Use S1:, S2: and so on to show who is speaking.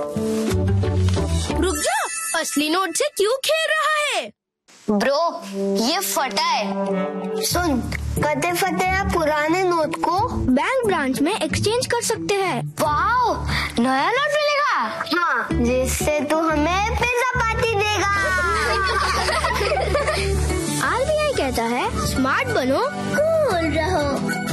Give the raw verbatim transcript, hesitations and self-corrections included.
S1: रुक जा, असली नोट से क्यों खेल रहा है?
S2: ब्रो, ये फटा है।
S3: सुन, कते फटे पुराने नोट को
S1: बैंक ब्रांच में एक्सचेंज कर सकते हैं।
S2: वाओ, नया नोट मिलेगा?
S3: हाँ, जिससे तू हमें पिज्जा पार्टी देगा।
S1: आर बी आई कहता है, स्मार्ट बनो, कूल रहो।